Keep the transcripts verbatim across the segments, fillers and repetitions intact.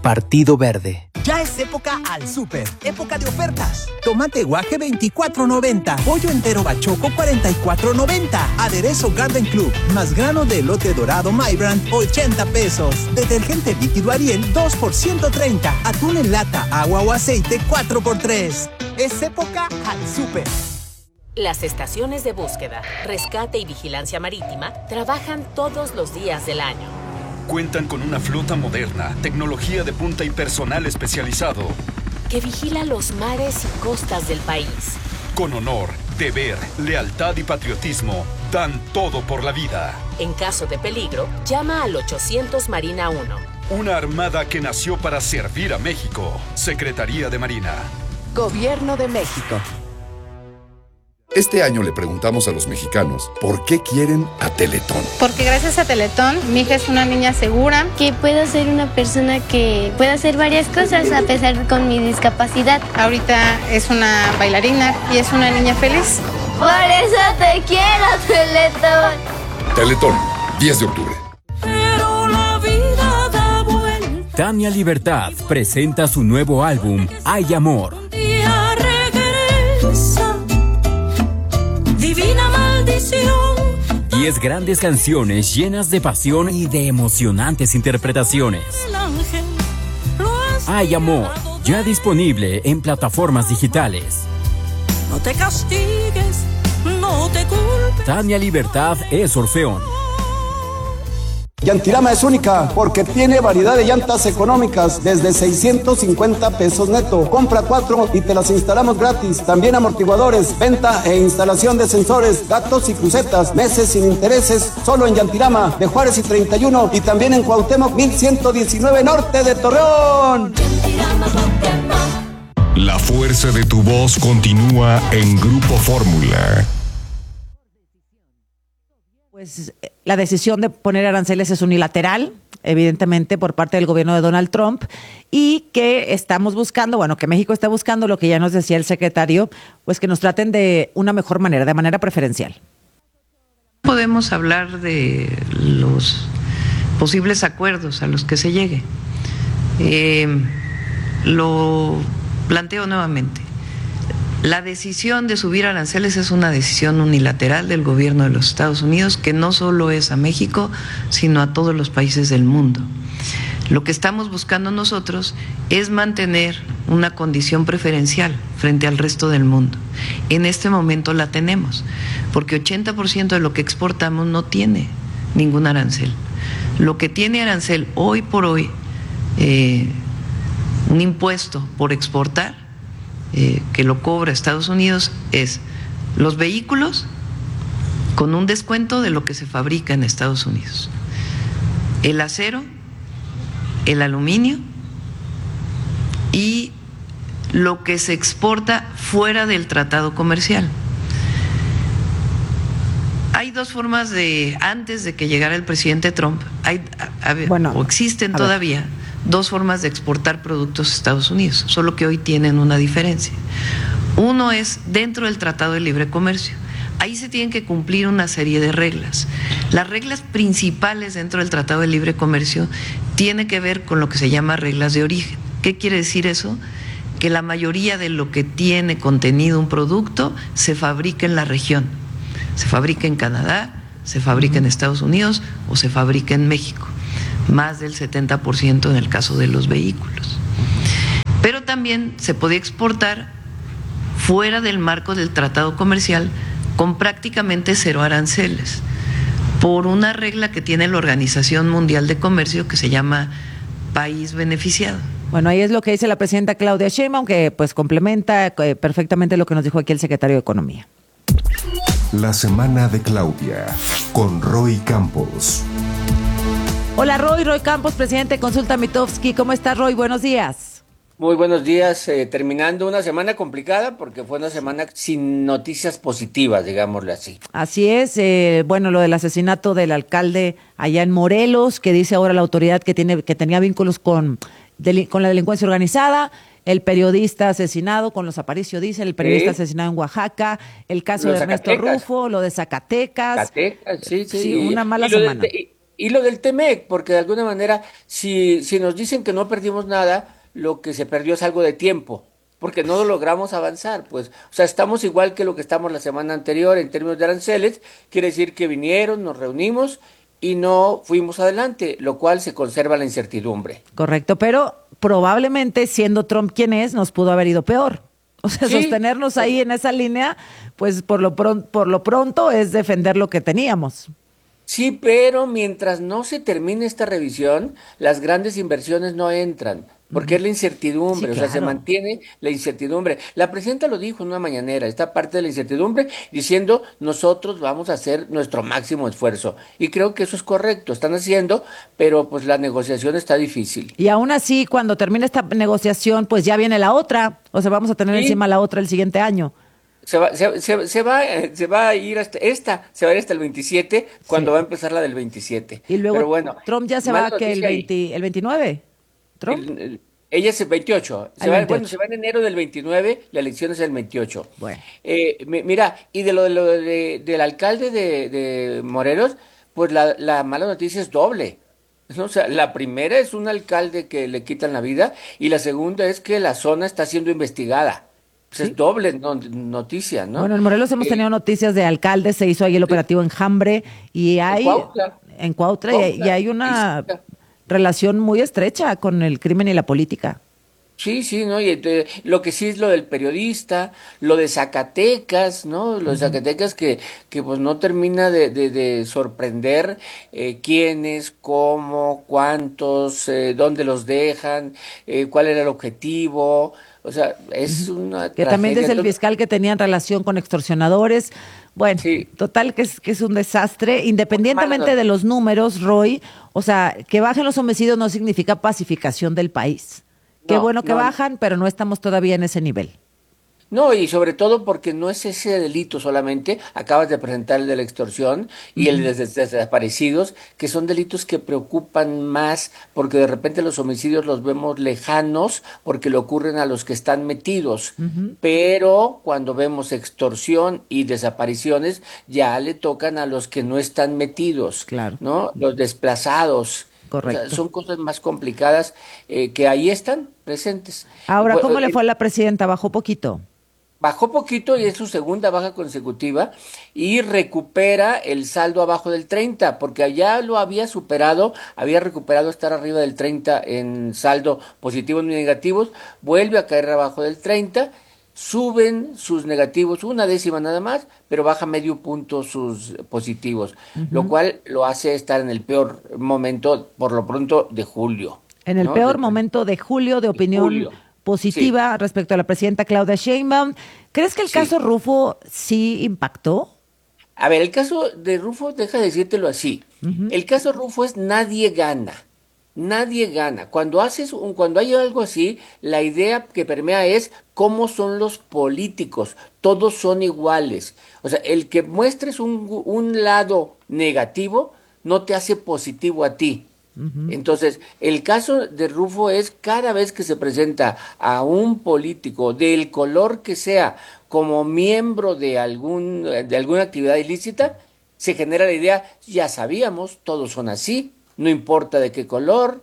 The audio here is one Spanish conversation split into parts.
Partido Verde. Ya es época al súper, época de ofertas. Tomate guaje veinticuatro noventa, pollo entero bachoco cuarenta y cuatro noventa, aderezo Garden Club, más grano de elote dorado Mybrand ochenta pesos, detergente líquido Ariel dos por ciento treinta, atún en lata, agua o aceite cuatro por tres. Es época al súper. Las estaciones de búsqueda, rescate y vigilancia marítima trabajan todos los días del año. Cuentan con una flota moderna, tecnología de punta y personal especializado que vigila los mares y costas del país. Con honor, deber, lealtad y patriotismo, dan todo por la vida. En caso de peligro, llama al ochocientos Marina uno. Una armada que nació para servir a México. Secretaría de Marina. Gobierno de México. Este año le preguntamos a los mexicanos por qué quieren a Teletón. Porque gracias a Teletón, mi hija es una niña segura. Que puedo ser una persona que puede hacer varias cosas a pesar con mi discapacidad. Ahorita es una bailarina y es una niña feliz. Por eso te quiero, Teletón. Teletón, diez de octubre. Pero la vida da vuelta. Tania Libertad presenta su nuevo álbum, Hay Amor. Día regresa. Divina maldición. Diez grandes canciones llenas de pasión y de emocionantes interpretaciones. Hay Amor, ya disponible en plataformas digitales. No te castigues, no te culpes. Tania Libertad es Orfeón. Llantirama es única porque tiene variedad de llantas económicas desde seiscientos cincuenta pesos neto. Compra cuatro y te las instalamos gratis. También amortiguadores, venta e instalación de sensores, gatos y crucetas, meses sin intereses, solo en Llantirama de Juárez y treinta y uno y también en Cuauhtémoc mil ciento diecinueve Norte de Torreón. La fuerza de tu voz continúa en Grupo Fórmula. Pues la decisión de poner aranceles es unilateral, evidentemente por parte del gobierno de Donald Trump, y que estamos buscando, bueno, que México está buscando lo que ya nos decía el secretario, pues que nos traten de una mejor manera, de manera preferencial. Podemos hablar de los posibles acuerdos a los que se llegue. Eh, lo planteo nuevamente. La decisión de subir aranceles es una decisión unilateral del gobierno de los Estados Unidos, que no solo es a México, sino a todos los países del mundo. Lo que estamos buscando nosotros es mantener una condición preferencial frente al resto del mundo. En este momento la tenemos, porque ochenta por ciento de lo que exportamos no tiene ningún arancel. Lo que tiene arancel hoy por hoy, eh, un impuesto por exportar, Eh, que lo cobra Estados Unidos, es los vehículos con un descuento de lo que se fabrica en Estados Unidos, el acero, el aluminio y lo que se exporta fuera del tratado comercial. Hay dos formas de, antes de que llegara el presidente Trump, hay, a, a, bueno, o existen todavía ver. dos formas de exportar productos a Estados Unidos, solo que hoy tienen una diferencia. Uno es dentro del Tratado de Libre Comercio. Ahí se tienen que cumplir una serie de reglas. Las reglas principales dentro del Tratado de Libre Comercio tienen que ver con lo que se llama reglas de origen. ¿Qué quiere decir eso? Que la mayoría de lo que tiene contenido un producto se fabrica en la región. Se fabrica en Canadá, se fabrica en Estados Unidos o se fabrica en México. Más del setenta por ciento en el caso de los vehículos. Pero también se podía exportar fuera del marco del tratado comercial con prácticamente cero aranceles, por una regla que tiene la Organización Mundial de Comercio que se llama país beneficiado. Bueno, ahí es lo que dice la presidenta Claudia Sheinbaum, que pues complementa eh, perfectamente lo que nos dijo aquí el secretario de Economía. La semana de Claudia, con Roy Campos. Hola Roy, Roy Campos, presidente de Consulta Mitofsky. ¿Cómo estás, Roy? Buenos días. Muy buenos días, eh, terminando una semana complicada porque fue una semana sin noticias positivas, digámosle así. Así es, eh, bueno, lo del asesinato del alcalde allá en Morelos, que dice ahora la autoridad que tiene que tenía vínculos con, del, con la delincuencia organizada, el periodista asesinado, con los Aparicio dice, el periodista ¿Sí? asesinado en Oaxaca, el caso de, de Ernesto Rufo, lo de Zacatecas. Zacatecas, sí, sí. Sí, y, una mala y lo semana. De, y, Y lo del Temec, porque de alguna manera, si, si nos dicen que no perdimos nada, lo que se perdió es algo de tiempo, porque no logramos avanzar, pues, o sea, estamos igual que lo que estamos la semana anterior en términos de aranceles, quiere decir que vinieron, nos reunimos y no fuimos adelante, lo cual se conserva la incertidumbre. Correcto, pero probablemente siendo Trump quien es, nos pudo haber ido peor. O sea, sí. sostenernos ahí en esa línea, pues por lo, pron- por lo pronto es defender lo que teníamos. Sí, pero mientras no se termine esta revisión, las grandes inversiones no entran, porque uh-huh. es la incertidumbre, sí, o sea, claro. se mantiene la incertidumbre. La presidenta lo dijo en una mañanera, esta parte de la incertidumbre, diciendo, nosotros vamos a hacer nuestro máximo esfuerzo. Y creo que eso es correcto, están haciendo, pero pues la negociación está difícil. Y aún así, cuando termine esta negociación, pues ya viene la otra, o sea, vamos a tener ¿Sí? encima la otra el siguiente año. Se va, se, se, se va, se va a ir hasta esta, se va a ir hasta el veintisiete, cuando sí. va a empezar la del veintisiete. Y luego Pero bueno, Trump ya se va que el veinte, el veintinueve. ¿Trump? El, el, ella es el veintiocho. Se va, bueno, se va en enero del veintinueve, la elección es el veintiocho. Bueno. Eh, mira, y de lo, de lo de, del alcalde de, de Morelos, pues la, la mala noticia es doble. O sea, la primera es un alcalde que le quitan la vida, y la segunda es que la zona está siendo investigada. Pues ¿Sí? Es doble no, noticia, ¿no? Bueno, en Morelos hemos eh, tenido noticias de alcaldes, se hizo ahí el operativo Enjambre, y hay en Cuautla, en Cuautla, Cuautla y, y hay una sí, relación muy estrecha con el crimen y la política. Sí, sí, ¿no? Y eh, lo que sí es lo del periodista, lo de Zacatecas, ¿no? Lo de Zacatecas que, que pues no termina de, de, de sorprender eh, quiénes, cómo, cuántos, eh, dónde los dejan, eh, cuál era el objetivo. O sea, es una que también desde el fiscal que tenían relación con extorsionadores. Bueno, sí. total que es, que es un desastre, independientemente de los números, Roy, o sea, que bajen los homicidios no significa pacificación del país. Qué no, bueno que no. bajan, pero no estamos todavía en ese nivel. No, y sobre todo porque no es ese delito solamente, acabas de presentar el de la extorsión y uh-huh. el de des- desaparecidos, que son delitos que preocupan más porque de repente los homicidios los vemos lejanos porque le ocurren a los que están metidos, uh-huh. pero cuando vemos extorsión y desapariciones ya le tocan a los que no están metidos, claro. ¿no? Los desplazados. Correcto. O sea, son cosas más complicadas eh, que ahí están presentes. Ahora, ¿cómo le fue a la presidenta? ¿Bajó poquito? Bajó poquito y es su segunda baja consecutiva y recupera el saldo abajo del treinta, porque allá lo había superado, había recuperado estar arriba del treinta en saldo positivos y negativos, vuelve a caer abajo del treinta, suben sus negativos una décima nada más, pero baja medio punto sus positivos, uh-huh. lo cual lo hace estar en el peor momento, por lo pronto, de julio. En el ¿no? peor de, momento de julio de opinión julio. positiva sí. respecto a la presidenta Claudia Sheinbaum. ¿Crees que el sí. caso Rufo sí impactó? A ver, el caso de Rufo, deja de decírtelo así. Uh-huh. El caso Rufo es nadie gana. Nadie gana. Cuando haces un, cuando hay algo así, la idea que permea es cómo son los políticos. Todos son iguales. O sea, el que muestres un, un lado negativo no te hace positivo a ti. Uh-huh. Entonces, el caso de Rufo es cada vez que se presenta a un político del color que sea como miembro de algún de alguna actividad ilícita, se genera la idea, ya sabíamos, todos son así, no importa de qué color,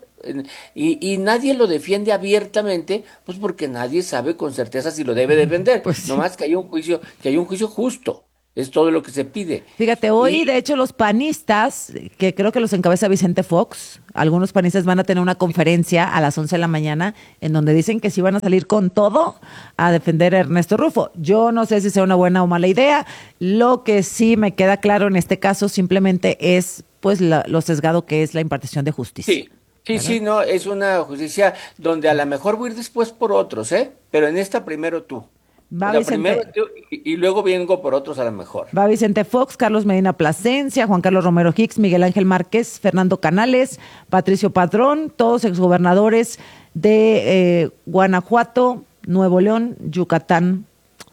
y, y nadie lo defiende abiertamente, pues porque nadie sabe con certeza si lo debe defender, pues sí. Nomás que hay un juicio, que hay un juicio justo. Es todo lo que se pide. Fíjate, hoy y... de hecho los panistas, que creo que los encabeza Vicente Fox, algunos panistas van a tener una conferencia a las once de la mañana en donde dicen que sí van a salir con todo a defender a Ernesto Rufo. Yo no sé si sea una buena o mala idea. Lo que sí me queda claro en este caso simplemente es pues la, lo sesgado que es la impartición de justicia. Sí. Sí, ¿verdad? Sí, no, es una justicia donde a lo mejor voy a ir después por otros, ¿eh? Pero en esta primero tú. Va Vicente, primero yo, y, y luego vengo por otros a lo mejor. Va Vicente Fox, Carlos Medina Plasencia, Juan Carlos Romero Hicks, Miguel Ángel Márquez, Fernando Canales, Patricio Padrón, todos exgobernadores de eh, Guanajuato, Nuevo León, Yucatán.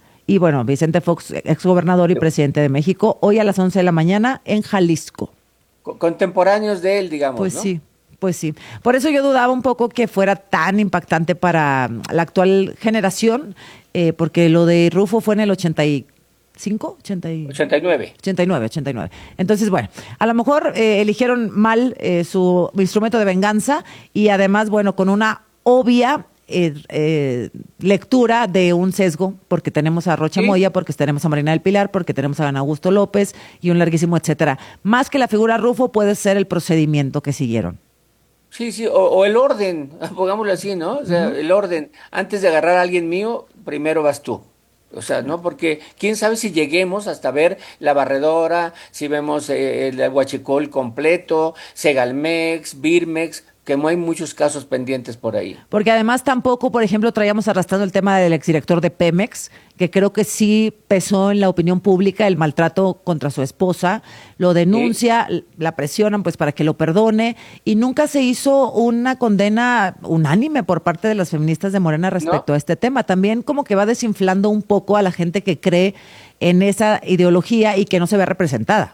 Y bueno, Vicente Fox, exgobernador y presidente de México, hoy a las once de la mañana en Jalisco. Contemporáneos de él, digamos, pues ¿no? sí. Pues sí, por eso yo dudaba un poco que fuera tan impactante para la actual generación, eh, porque lo de Rufo fue en el ochenta y ¿cinco? ochenta y... ochenta y nueve. ochenta y nueve, ochenta y nueve. Entonces, bueno, a lo mejor eh, eligieron mal eh, su instrumento de venganza y además, bueno, con una obvia eh, eh, lectura de un sesgo, porque tenemos a Rocha ¿Sí? Moya, porque tenemos a Marina del Pilar, porque tenemos a Ana Augusto López y un larguísimo etcétera. Más que la figura Rufo puede ser el procedimiento que siguieron. Sí, sí, o, o el orden, pongámoslo así, ¿no? O sea, uh-huh. el orden. Antes de agarrar a alguien mío, primero vas tú. O sea, ¿no? Porque quién sabe si lleguemos hasta ver la barredora, si vemos eh, el huachicol completo, Segalmex, Birmex, que no hay muchos casos pendientes por ahí. Porque además tampoco, por ejemplo, traíamos arrastrando el tema del exdirector de Pemex, que creo que sí pesó en la opinión pública el maltrato contra su esposa, lo denuncia, ¿Sí? la presionan pues para que lo perdone, y nunca se hizo una condena unánime por parte de las feministas de Morena respecto ¿No? a este tema. También como que va desinflando un poco a la gente que cree en esa ideología y que no se ve representada.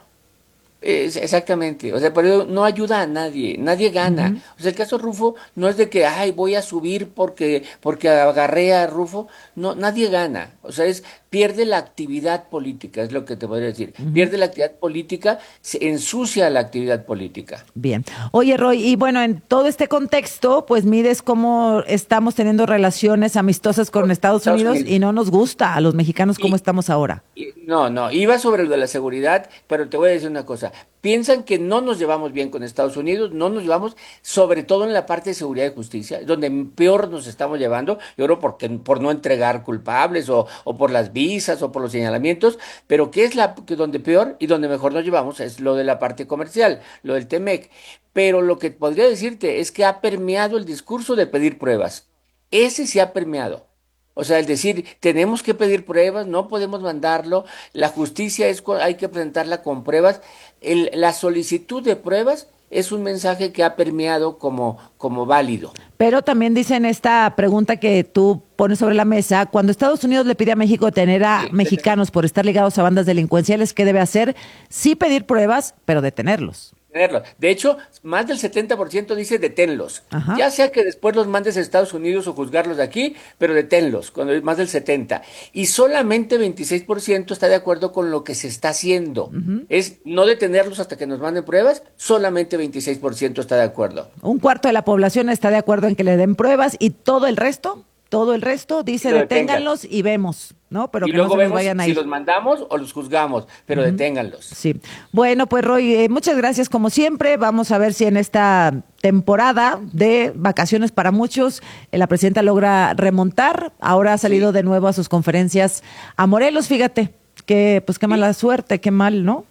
Es, exactamente, o sea, pero no ayuda a nadie, nadie gana. Uh-huh. O sea, el caso Rufo no es de que, ay, voy a subir porque porque agarré a Rufo, no, nadie gana. O sea, es pierde la actividad política, es lo que te podría decir. Uh-huh. Pierde la actividad política, se ensucia la actividad política. Bien. Oye, Roy, y bueno, en todo este contexto, pues mides cómo estamos teniendo relaciones amistosas con, con Estados, Estados Unidos, Unidos y no nos gusta a los mexicanos cómo y, estamos ahora. Y, no, no, iba sobre lo de la seguridad, pero te voy a decir una cosa. Piensan que no nos llevamos bien con Estados Unidos, no nos llevamos, sobre todo en la parte de seguridad y justicia, donde peor nos estamos llevando, yo creo porque, por no entregar culpables o, o por las visas o por los señalamientos, pero que es la que donde peor y donde mejor nos llevamos es lo de la parte comercial, lo del T-MEC. Pero lo que podría decirte es que ha permeado el discurso de pedir pruebas. Ese sí ha permeado. O sea, el decir, tenemos que pedir pruebas, no podemos mandarlo, la justicia es hay que presentarla con pruebas. El, la solicitud de pruebas es un mensaje que ha permeado como, como válido. Pero también dicen esta pregunta que tú pones sobre la mesa, cuando Estados Unidos le pide a México detener a sí, mexicanos por estar ligados a bandas delincuenciales, ¿qué debe hacer? Sí pedir pruebas, pero detenerlos. De hecho, más del setenta por ciento dice deténlos. Ajá. Ya sea que después los mandes a Estados Unidos o juzgarlos de aquí, pero deténlos, cuando es más del setenta por ciento. Y solamente veintiséis por ciento está de acuerdo con lo que se está haciendo. Uh-huh. Es no detenerlos hasta que nos manden pruebas, solamente veintiséis por ciento está de acuerdo. Un cuarto de la población está de acuerdo en que le den pruebas y todo el resto... Todo el resto dice deténganlos y vemos, ¿no? Pero y que luego no se vemos vayan a si ir. los mandamos o los juzgamos, pero uh-huh. deténganlos. Sí. Bueno, pues Roy, eh, muchas gracias como siempre. Vamos a ver si en esta temporada de vacaciones para muchos eh, la presidenta logra remontar. Ahora ha salido sí. de nuevo a sus conferencias a Morelos, fíjate, que pues qué mala sí. suerte, qué mal, ¿no?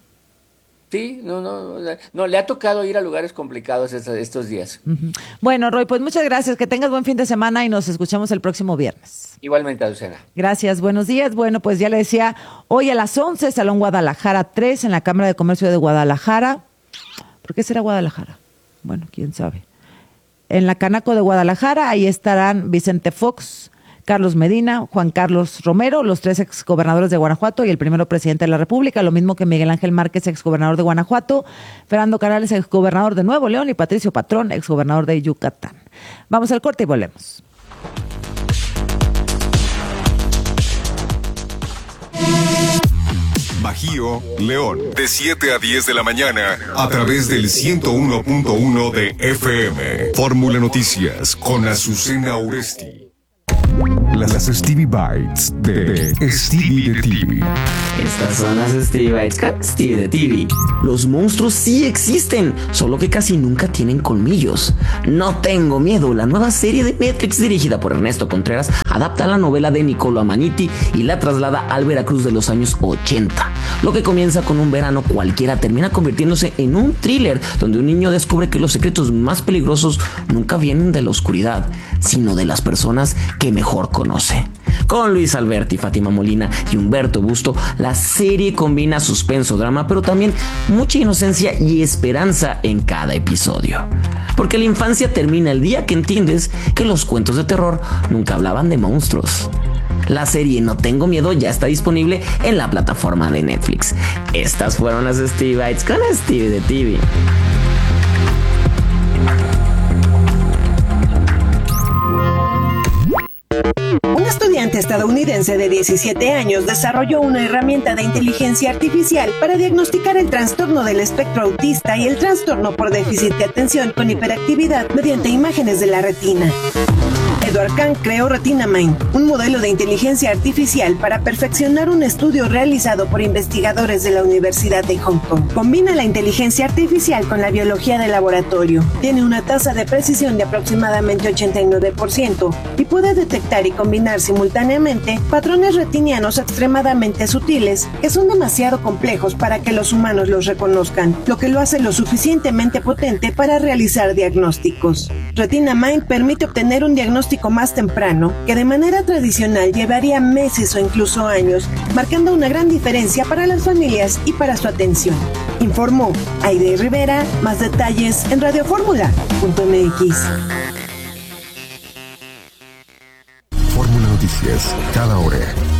Sí, no, no, no, no, le ha tocado ir a lugares complicados estos, estos días. Uh-huh. Bueno, Roy, pues muchas gracias, que tengas buen fin de semana y nos escuchamos el próximo viernes. Igualmente, Azucena. Gracias, buenos días. Bueno, pues ya le decía, hoy a las once, Salón Guadalajara tres, en la Cámara de Comercio de Guadalajara. ¿Por qué será Guadalajara? Bueno, quién sabe. En la Canaco de Guadalajara, ahí estarán Vicente Fox, Carlos Medina, Juan Carlos Romero, los tres exgobernadores de Guanajuato y el primero presidente de la República, lo mismo que Miguel Ángel Márquez, exgobernador de Guanajuato, Fernando Canales, exgobernador de Nuevo León y Patricio Patrón, exgobernador de Yucatán. Vamos al corte y volvemos. Bajío, León, de siete a diez de la mañana, a través del ciento uno punto uno de F M. Fórmula Noticias, con Azucena Oresti. Las Stevie Bites de, de Stevie de T V. Estas son las Stevie Bites con Stevie de T V. Los monstruos sí existen, solo que casi nunca tienen colmillos. No tengo miedo, la nueva serie de Netflix dirigida por Ernesto Contreras adapta la novela de Niccolo Amaniti y la traslada al Veracruz de los años ochenta. Lo que comienza con un verano cualquiera termina convirtiéndose en un thriller donde un niño descubre que los secretos más peligrosos nunca vienen de la oscuridad, sino de las personas que mejor conoce. Con Luis Alberti, Fátima Molina y Humberto Busto, la serie combina suspenso, drama, pero también mucha inocencia y esperanza en cada episodio. Porque la infancia termina el día que entiendes que los cuentos de terror nunca hablaban de monstruos. La serie No Tengo Miedo ya está disponible en la plataforma de Netflix. Estas fueron las Stevie Bites con Stevie de T V. Un estudiante estadounidense de diecisiete años desarrolló una herramienta de inteligencia artificial para diagnosticar el trastorno del espectro autista y el trastorno por déficit de atención con hiperactividad mediante imágenes de la retina. Edward Kang creó RetinaMind, un modelo de inteligencia artificial para perfeccionar un estudio realizado por investigadores de la Universidad de Hong Kong. Combina la inteligencia artificial con la biología de laboratorio. Tiene una tasa de precisión de aproximadamente ochenta y nueve por ciento y puede detectar y combinar simultáneamente patrones retinianos extremadamente sutiles que son demasiado complejos para que los humanos los reconozcan, lo que lo hace lo suficientemente potente para realizar diagnósticos. RetinaMind permite obtener un diagnóstico más temprano que de manera tradicional llevaría meses o incluso años, marcando una gran diferencia para las familias y para su atención. Informó Aide Rivera. Más detalles en radioformula punto m x. Fórmula Noticias, cada hora.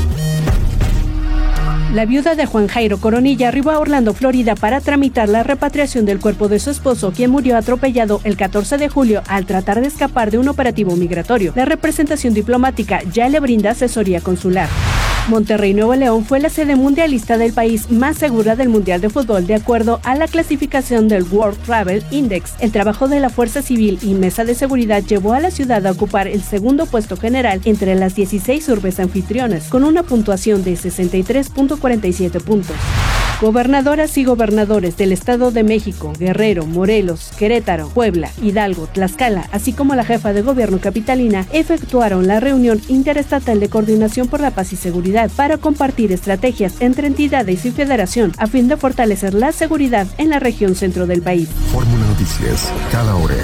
La viuda de Juan Jairo Coronilla arribó a Orlando, Florida, para tramitar la repatriación del cuerpo de su esposo, quien murió atropellado el catorce de julio al tratar de escapar de un operativo migratorio. La representación diplomática ya le brinda asesoría consular. Monterrey, Nuevo León, fue la sede mundialista del país más segura del Mundial de Fútbol, de acuerdo a la clasificación del World Travel Index. El trabajo de la Fuerza Civil y Mesa de Seguridad llevó a la ciudad a ocupar el segundo puesto general entre las dieciséis urbes anfitrionas, con una puntuación de sesenta y tres punto cuarenta y siete puntos. Gobernadoras y gobernadores del Estado de México, Guerrero, Morelos, Querétaro, Puebla, Hidalgo, Tlaxcala, así como la jefa de gobierno capitalina, efectuaron la reunión interestatal de coordinación por la paz y seguridad para compartir estrategias entre entidades y federación a fin de fortalecer la seguridad en la región centro del país. Fórmula Noticias, cada hora.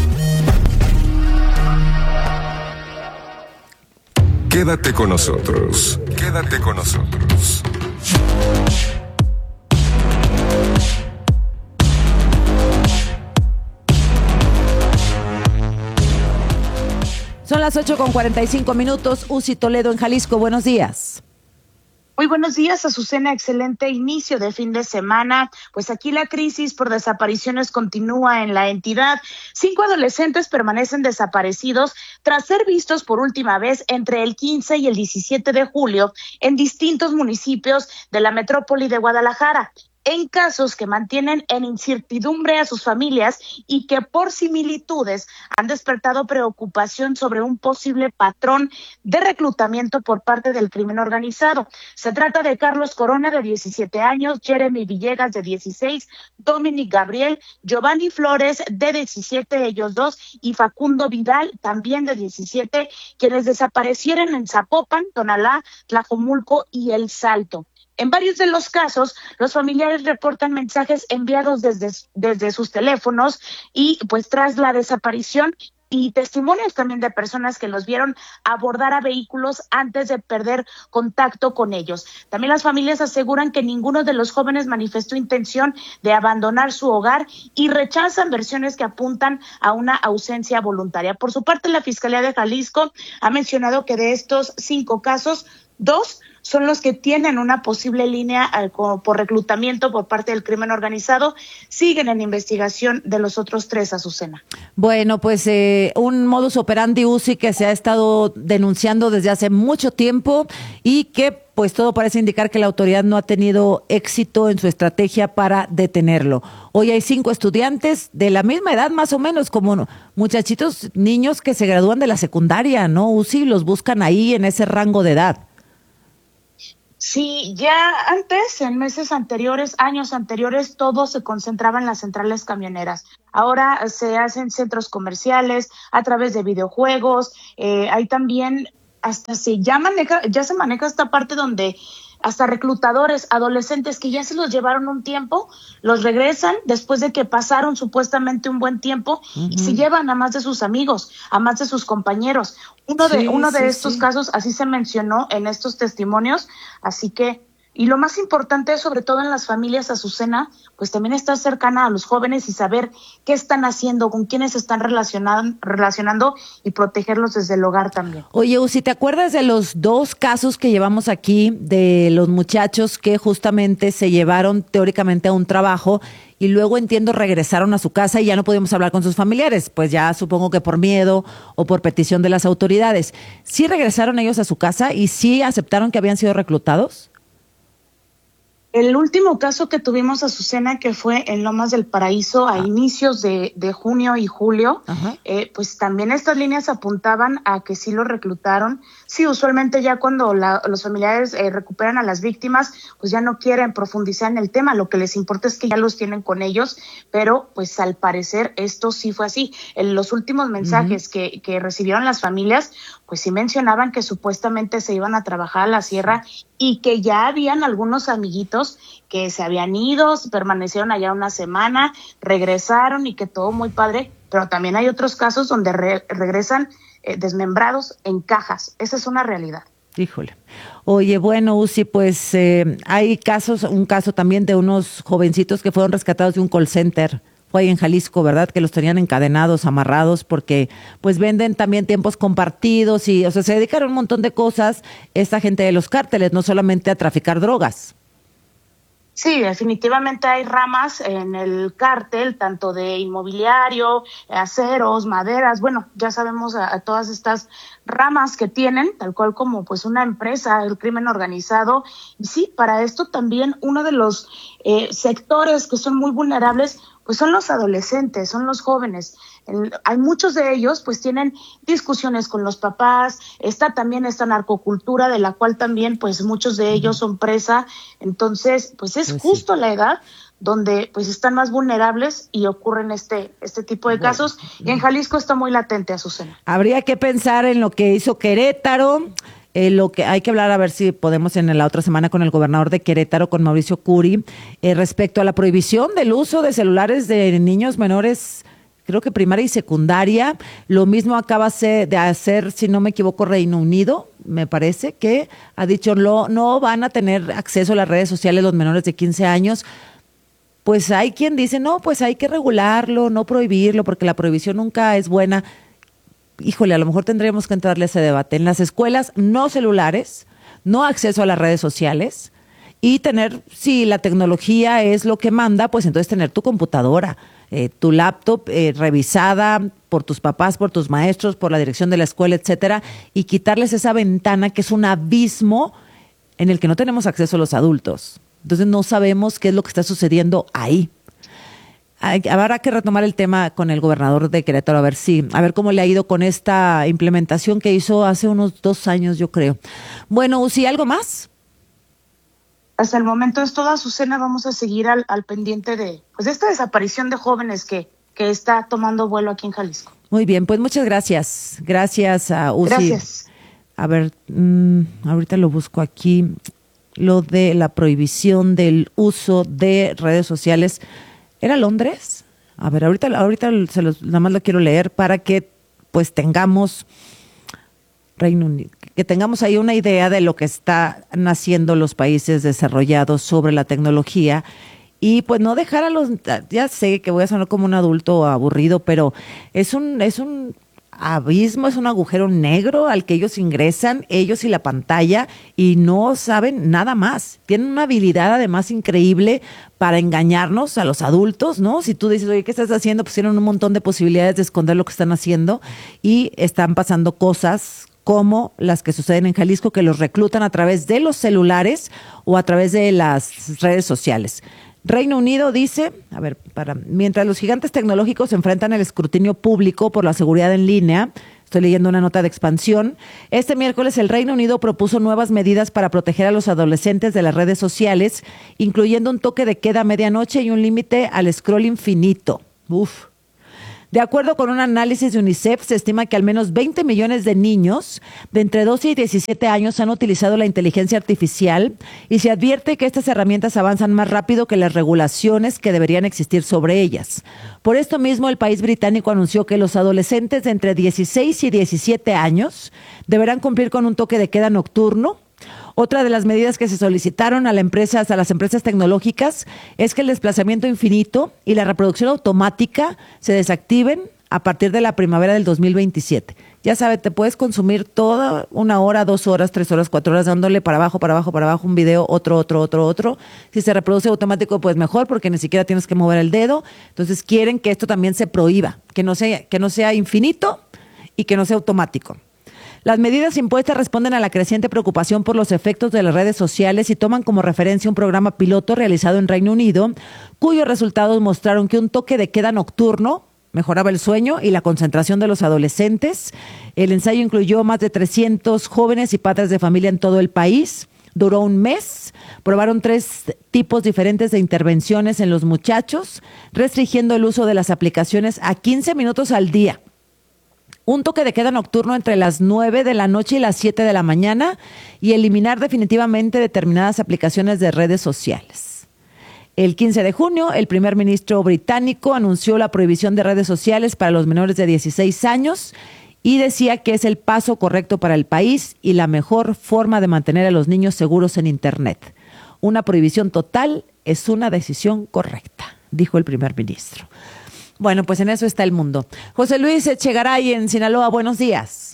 Quédate con nosotros. Quédate con nosotros. Son las ocho con cuarenta y cinco minutos. Uzi Toledo en Jalisco, buenos días. Muy buenos días, Azucena. Excelente inicio de fin de semana. Pues aquí la crisis por desapariciones continúa en la entidad. Cinco adolescentes permanecen desaparecidos tras ser vistos por última vez entre el quince y el diecisiete de julio en distintos municipios de la metrópoli de Guadalajara, en casos que mantienen en incertidumbre a sus familias y que por similitudes han despertado preocupación sobre un posible patrón de reclutamiento por parte del crimen organizado. Se trata de Carlos Corona, de diecisiete años, Jeremy Villegas, de dieciséis, Dominic Gabriel, Giovanni Flores, de diecisiete, ellos dos, y Facundo Vidal, también de diecisiete, quienes desaparecieron en Zapopan, Tonalá, Tlajomulco y El Salto. En varios de los casos, los familiares reportan mensajes enviados desde, desde sus teléfonos y pues tras la desaparición, y testimonios también de personas que los vieron abordar a vehículos antes de perder contacto con ellos. También las familias aseguran que ninguno de los jóvenes manifestó intención de abandonar su hogar y rechazan versiones que apuntan a una ausencia voluntaria. Por su parte, la Fiscalía de Jalisco ha mencionado que de estos cinco casos, dos son los que tienen una posible línea por reclutamiento por parte del crimen organizado. Siguen en investigación de los otros tres, Azucena. Bueno, pues eh, un modus operandi, Uzi, que se ha estado denunciando desde hace mucho tiempo y que pues todo parece indicar que la autoridad no ha tenido éxito en su estrategia para detenerlo. Hoy hay cinco estudiantes de la misma edad, más o menos, como muchachitos, niños que se gradúan de la secundaria, ¿no, Uzi? Los buscan ahí en ese rango de edad. Sí, ya antes, en meses anteriores, años anteriores, todo se concentraba en las centrales camioneras. Ahora se hacen centros comerciales a través de videojuegos. Eh, hay también, hasta se ya maneja, ya se maneja esta parte donde hasta reclutadores, adolescentes que ya se los llevaron un tiempo, los regresan después de que pasaron supuestamente un buen tiempo, uh-huh, y se llevan a más de sus amigos, a más de sus compañeros. Uno sí, de uno sí, de estos sí. casos así se mencionó en estos testimonios, así que Y lo más importante, sobre todo en las familias, Azucena, pues también estar cercana a los jóvenes y saber qué están haciendo, con quiénes se están relacionando, relacionando y protegerlos desde el hogar también. Oye, Uzi, ¿te acuerdas de los dos casos que llevamos aquí de los muchachos que justamente se llevaron teóricamente a un trabajo y luego, entiendo, regresaron a su casa y ya no pudimos hablar con sus familiares? Pues ya supongo que por miedo o por petición de las autoridades. ¿Sí regresaron ellos a su casa y sí aceptaron que habían sido reclutados? El último caso que tuvimos, Azucena, que fue en Lomas del Paraíso a ah. inicios de, de junio y julio, eh, pues también estas líneas apuntaban a que sí lo reclutaron. Sí, usualmente ya cuando la, los familiares eh, recuperan a las víctimas, pues ya no quieren profundizar en el tema, lo que les importa es que ya los tienen con ellos, pero pues al parecer esto sí fue así. En los últimos mensajes uh-huh. que, que recibieron las familias, pues sí mencionaban que supuestamente se iban a trabajar a la sierra y que ya habían algunos amiguitos que se habían ido, permanecieron allá una semana, regresaron y que todo muy padre, pero también hay otros casos donde re- regresan eh, desmembrados en cajas. Esa es una realidad. Híjole. Oye, bueno, Uzi, pues eh, hay casos, un caso también de unos jovencitos que fueron rescatados de un call center. Fue ahí en Jalisco, ¿verdad? Que los tenían encadenados, amarrados, porque pues venden también tiempos compartidos y, o sea, se dedicaron a un montón de cosas esta gente de los cárteles, no solamente a traficar drogas. Sí, definitivamente hay ramas en el cártel, tanto de inmobiliario, aceros, maderas, bueno, ya sabemos a, a todas estas ramas que tienen, tal cual como pues una empresa, el crimen organizado. Y sí, para esto también uno de los eh, sectores que son muy vulnerables, pues son los adolescentes, son los jóvenes. El, hay muchos de ellos, pues tienen discusiones con los papás, está también esta narcocultura de la cual también, pues muchos de ellos son presa. Entonces, pues es pues justo sí. la edad donde pues están más vulnerables y ocurren este este tipo de bueno, casos. Y en Jalisco está muy latente, Azucena. Habría que pensar en lo que hizo Querétaro. Eh, lo que hay que hablar, a ver si podemos en la otra semana con el gobernador de Querétaro, con Mauricio Curi, eh, respecto a la prohibición del uso de celulares de niños menores, creo que primaria y secundaria. Lo mismo acaba de hacer, si no me equivoco, Reino Unido, me parece, que ha dicho no, no van a tener acceso a las redes sociales los menores de quince años. Pues hay quien dice, no, pues hay que regularlo, no prohibirlo, porque la prohibición nunca es buena. Híjole, a lo mejor tendríamos que entrarle a ese debate. En las escuelas, no celulares, no acceso a las redes sociales y tener, si la tecnología es lo que manda, pues entonces tener tu computadora, eh, tu laptop eh, revisada por tus papás, por tus maestros, por la dirección de la escuela, etcétera, y quitarles esa ventana que es un abismo en el que no tenemos acceso los adultos. Entonces no sabemos qué es lo que está sucediendo ahí. Habrá que retomar el tema con el gobernador de Querétaro, a ver si, a ver cómo le ha ido con esta implementación que hizo hace unos dos años, yo creo. Bueno, Uzi, ¿algo más? Hasta el momento es toda, Azucena. Vamos a seguir al, al pendiente de, pues, de esta desaparición de jóvenes que, que está tomando vuelo aquí en Jalisco. Muy bien, pues muchas gracias. Gracias a Uzi. Gracias. A ver, mmm, ahorita lo busco aquí, lo de la prohibición del uso de redes sociales. ¿Era Londres? A ver, ahorita, ahorita se los, nada más lo quiero leer para que pues tengamos Reino Unido, que tengamos ahí una idea de lo que están haciendo los países desarrollados sobre la tecnología y pues no dejar a los, ya sé que voy a sonar como un adulto aburrido, pero es un, es un abismo, es un agujero negro al que ellos ingresan, ellos y la pantalla, y no saben nada más. Tienen una habilidad además increíble para engañarnos a los adultos, ¿no? Si tú dices, oye, ¿qué estás haciendo? Pues tienen un montón de posibilidades de esconder lo que están haciendo y están pasando cosas como las que suceden en Jalisco, que los reclutan a través de los celulares o a través de las redes sociales. Reino Unido dice, a ver, para mientras los gigantes tecnológicos se enfrentan al escrutinio público por la seguridad en línea, estoy leyendo una nota de Expansión, este miércoles el Reino Unido propuso nuevas medidas para proteger a los adolescentes de las redes sociales, incluyendo un toque de queda a medianoche y un límite al scroll infinito. Uf. De acuerdo con un análisis de UNICEF, se estima que al menos veinte millones de niños de entre doce y diecisiete años han utilizado la inteligencia artificial y se advierte que estas herramientas avanzan más rápido que las regulaciones que deberían existir sobre ellas. Por esto mismo, el país británico anunció que los adolescentes de entre dieciséis y diecisiete años deberán cumplir con un toque de queda nocturno Otra de las medidas que se solicitaron a, la empresa, a las empresas tecnológicas es que el desplazamiento infinito y la reproducción automática se desactiven a partir de la primavera del dos mil veintisiete. Ya sabes, te puedes consumir toda una hora, dos horas, tres horas, cuatro horas dándole para abajo, para abajo, para abajo, un video, otro, otro, otro, otro. Si se reproduce automático, pues mejor, porque ni siquiera tienes que mover el dedo. Entonces quieren que esto también se prohíba, que no sea, que no sea infinito y que no sea automático. Las medidas impuestas responden a la creciente preocupación por los efectos de las redes sociales y toman como referencia un programa piloto realizado en Reino Unido, cuyos resultados mostraron que un toque de queda nocturno mejoraba el sueño y la concentración de los adolescentes. El ensayo incluyó más de trescientos jóvenes y padres de familia en todo el país. Duró un mes. Probaron tres tipos diferentes de intervenciones en los muchachos, restringiendo el uso de las aplicaciones a quince minutos al día. Un toque de queda nocturno entre las nueve de la noche y las siete de la mañana y eliminar definitivamente determinadas aplicaciones de redes sociales. El quince de junio, el primer ministro británico anunció la prohibición de redes sociales para los menores de dieciséis años y decía que es el paso correcto para el país y la mejor forma de mantener a los niños seguros en Internet. Una prohibición total es una decisión correcta, dijo el primer ministro. Bueno, pues en eso está el mundo. José Luis Echegaray en Sinaloa, buenos días.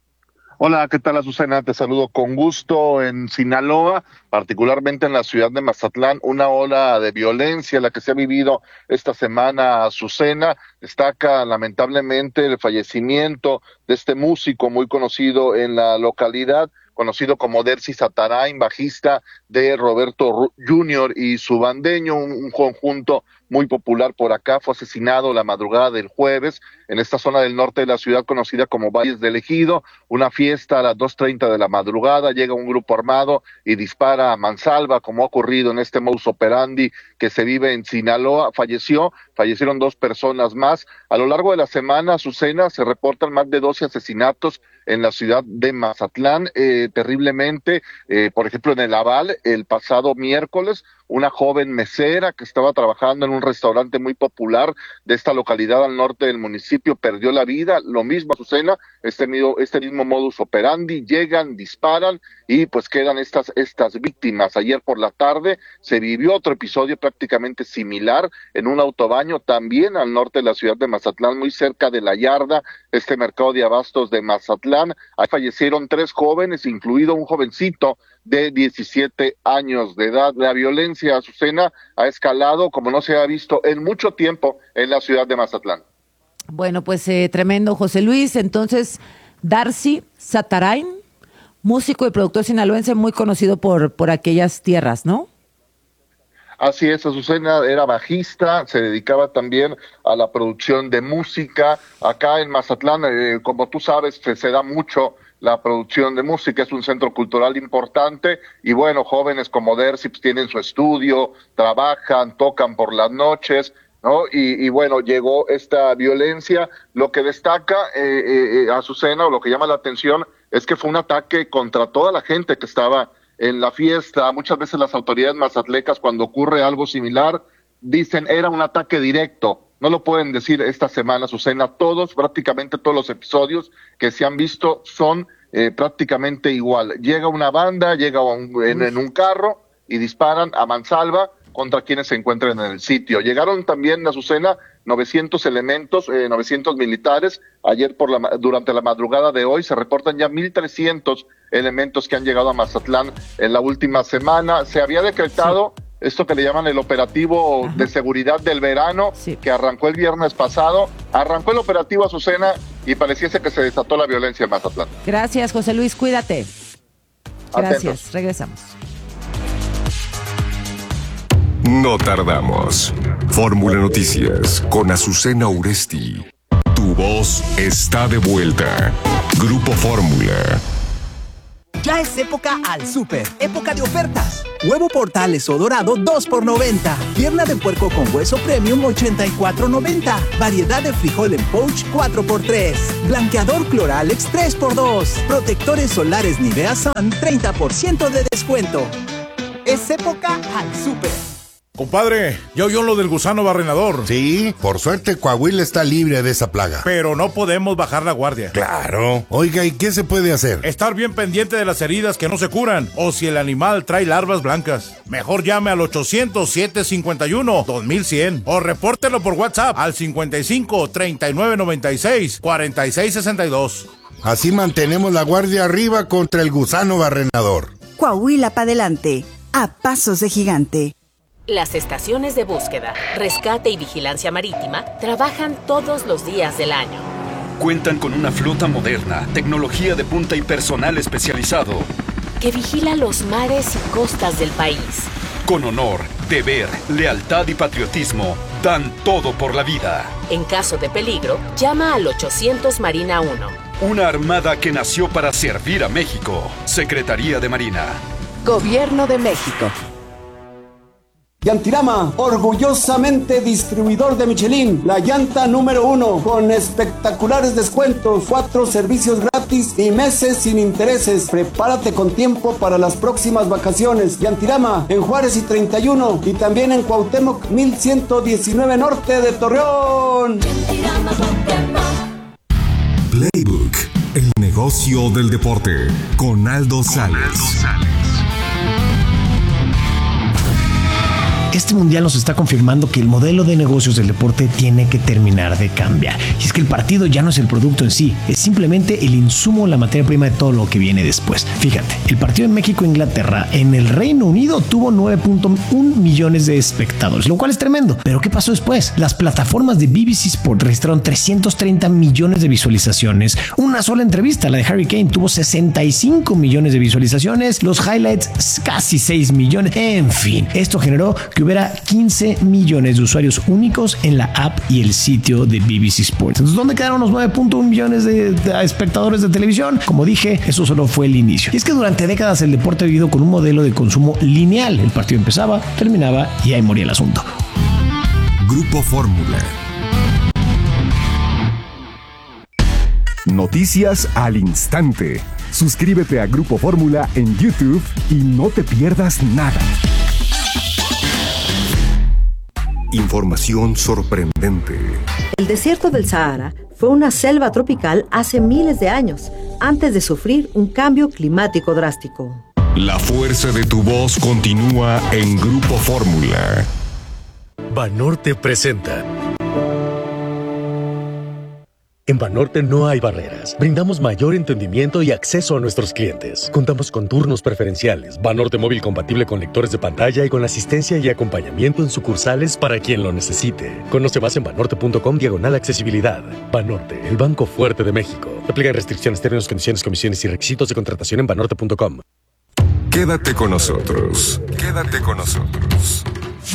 Hola, ¿qué tal, Azucena? Te saludo con gusto. En Sinaloa, particularmente en la ciudad de Mazatlán, una ola de violencia la que se ha vivido esta semana, Azucena. Destaca lamentablemente el fallecimiento de este músico muy conocido en la localidad, conocido como Dercy Satarain, bajista de Roberto junior y su bandeño, un, un conjunto muy popular por acá. Fue asesinado la madrugada del jueves en esta zona del norte de la ciudad conocida como Valles del Ejido. Una fiesta a las dos treinta de la madrugada, llega un grupo armado y dispara a mansalva, como ha ocurrido en este modus operandi que se vive en Sinaloa. Falleció, fallecieron dos personas más. A lo largo de la semana, Azucena, se reportan más de doce asesinatos en la ciudad de Mazatlán, eh, terriblemente. Eh, por ejemplo, en el Aval, el pasado miércoles, una joven mesera que estaba trabajando en un restaurante muy popular de esta localidad al norte del municipio perdió la vida. Lo mismo, Azucena, este mismo, este mismo modus operandi, llegan, disparan y pues quedan estas, estas víctimas. Ayer por la tarde se vivió otro episodio prácticamente similar en un autobaño también al norte de la ciudad de Mazatlán, muy cerca de La Yarda, este mercado de abastos de Mazatlán. Ahí fallecieron tres jóvenes, incluido un jovencito de diecisiete años de edad. La violencia, Azucena, ha escalado como no se ha visto en mucho tiempo en la ciudad de Mazatlán. Bueno, pues eh, tremendo, José Luis. Entonces, Dercy Satarain, músico y productor sinaloense muy conocido por, por aquellas tierras, ¿no? Así es, Azucena, era bajista, se dedicaba también a la producción de música. Acá en Mazatlán, eh, como tú sabes, se, se da mucho la producción de música, es un centro cultural importante y bueno, jóvenes como Dercy pues, tienen su estudio, trabajan, tocan por las noches, ¿no? Y, y bueno, llegó esta violencia. Lo que destaca, eh, eh, Azucena, o lo que llama la atención, es que fue un ataque contra toda la gente que estaba en la fiesta. Muchas veces las autoridades mazatlecas, cuando ocurre algo similar, dicen era un ataque directo. No lo pueden decir esta semana, Azucena. Todos, prácticamente todos los episodios que se han visto son eh, prácticamente igual. Llega una banda, llega un, en, en un carro y disparan a mansalva contra quienes se encuentran en el sitio. Llegaron también, Azucena, novecientos elementos, eh, novecientos militares. Ayer por la durante la madrugada de hoy se reportan ya mil trescientos elementos que han llegado a Mazatlán en la última semana. Se había decretado sí. esto que le llaman el operativo Ajá. de seguridad del verano, sí. que arrancó el viernes pasado. Arrancó el operativo, Azucena, y pareciese que se desató la violencia en Mazatlán. Gracias, José Luis, cuídate. Gracias, Atentos. Regresamos. No tardamos. Fórmula Noticias con Azucena Uresti. Tu voz está de vuelta. Grupo Fórmula. Ya es época al súper, época de ofertas. Huevo Portales o dorado dos por noventa. Pierna de puerco con hueso premium ochenta y cuatro noventa. Variedad de frijol en pouch cuatro por tres. Blanqueador Cloralex tres por dos. Protectores solares Nivea Sun treinta por ciento de descuento. Es época al súper. Compadre, ¿ya oyó lo del gusano barrenador? Sí, por suerte Coahuila está libre de esa plaga. Pero no podemos bajar la guardia. Claro. Oiga, ¿y qué se puede hacer? Estar bien pendiente de las heridas que no se curan, o si el animal trae larvas blancas. Mejor llame al ochocientos, siete cincuenta y uno, dos mil cien o repórtelo por WhatsApp al cincuenta y cinco, treinta y nueve noventa y seis, cuarenta y seis sesenta y dos. Así mantenemos la guardia arriba contra el gusano barrenador. Coahuila pa' adelante, a pasos de gigante. Las estaciones de búsqueda, rescate y vigilancia marítima trabajan todos los días del año. Cuentan con una flota moderna, tecnología de punta y personal especializado que vigila los mares y costas del país. Con honor, deber, lealtad y patriotismo, dan todo por la vida. En caso de peligro, llama al ochocientos Marina uno. Una armada que nació para servir a México. Secretaría de Marina. Gobierno de México. Yantirama, orgullosamente distribuidor de Michelin, la llanta número uno, con espectaculares descuentos, cuatro servicios gratis y meses sin intereses. Prepárate con tiempo para las próximas vacaciones. Yantirama, en Juárez y treinta y uno, y también en Cuauhtémoc mil ciento diecinueve Norte de Torreón. Playbook, el negocio del deporte, con Aldo Sales. Este mundial nos está confirmando que el modelo de negocios del deporte tiene que terminar de cambiar. Y es que el partido ya no es el producto en sí, es simplemente el insumo, la materia prima de todo lo que viene después. Fíjate, el partido en México-Inglaterra en el Reino Unido tuvo nueve punto uno millones de espectadores, lo cual es tremendo. Pero ¿qué pasó después? Las plataformas de B B C Sport registraron trescientos treinta millones de visualizaciones. Una sola entrevista, la de Harry Kane, tuvo sesenta y cinco millones de visualizaciones. Los highlights, casi seis millones. En fin, esto generó que hubiera quince millones de usuarios únicos en la app y el sitio de B B C Sports. Entonces, ¿dónde quedaron los nueve punto uno millones de, de espectadores de televisión? Como dije, eso solo fue el inicio. Y es que durante décadas el deporte ha vivido con un modelo de consumo lineal. El partido empezaba, terminaba y ahí moría el asunto. Grupo Fórmula. Noticias al instante. Suscríbete a Grupo Fórmula en YouTube y no te pierdas nada. Información sorprendente. El desierto del Sahara fue una selva tropical hace miles de años, antes de sufrir un cambio climático drástico. La fuerza de tu voz continúa en Grupo Fórmula. Banorte presenta. En Banorte no hay barreras. Brindamos mayor entendimiento y acceso a nuestros clientes. Contamos con turnos preferenciales, Banorte móvil compatible con lectores de pantalla y con asistencia y acompañamiento en sucursales para quien lo necesite. Conoce más en banorte.com diagonal accesibilidad. Banorte, el banco fuerte de México. Aplican restricciones, términos, condiciones, comisiones y requisitos de contratación en banorte punto com. Quédate con nosotros. Quédate con nosotros.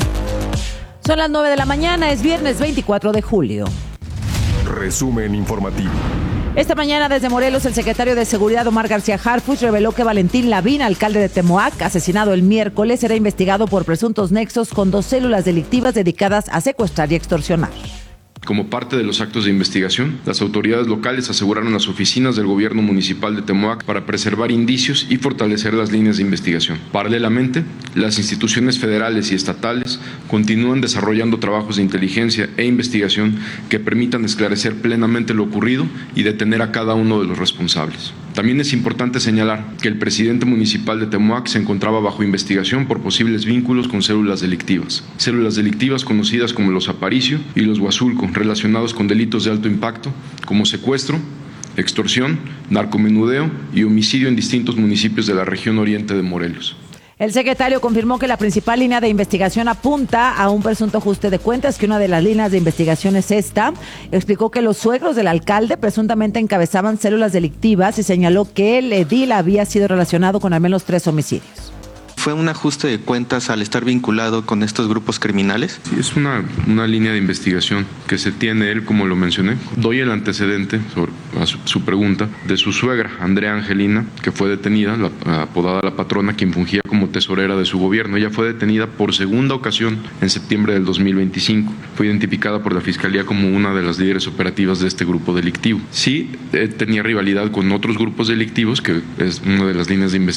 Son las nueve de la mañana, es viernes veinticuatro de julio. Resumen informativo. Esta mañana desde Morelos, el secretario de Seguridad Omar García Harfuch reveló que Valentín Lavín, alcalde de Temoac, asesinado el miércoles, será investigado por presuntos nexos con dos células delictivas dedicadas a secuestrar y extorsionar. Como parte de los actos de investigación, las autoridades locales aseguraron las oficinas del gobierno municipal de Temoac para preservar indicios y fortalecer las líneas de investigación. Paralelamente, las instituciones federales y estatales continúan desarrollando trabajos de inteligencia e investigación que permitan esclarecer plenamente lo ocurrido y detener a cada uno de los responsables. También es importante señalar que el presidente municipal de Temoac se encontraba bajo investigación por posibles vínculos con células delictivas. Células delictivas conocidas como los Aparicio y los Huazulco, relacionados con delitos de alto impacto como secuestro, extorsión, narcomenudeo y homicidio en distintos municipios de la región oriente de Morelos. El secretario confirmó que la principal línea de investigación apunta a un presunto ajuste de cuentas, que una de las líneas de investigación es esta. Explicó que los suegros del alcalde presuntamente encabezaban células delictivas y señaló que el edil había sido relacionado con al menos tres homicidios. ¿Fue un ajuste de cuentas al estar vinculado con estos grupos criminales? Sí, es una, una línea de investigación que se tiene él, como lo mencioné. Doy el antecedente sobre a su, su pregunta de su suegra, Andrea Angelina, que fue detenida, la, apodada La Patrona, quien fungía como tesorera de su gobierno. Ella fue detenida por segunda ocasión en septiembre del dos mil veinticinco. Fue identificada por la Fiscalía como una de las líderes operativas de este grupo delictivo. Sí, eh, tenía rivalidad con otros grupos delictivos, que es una de las líneas de investigación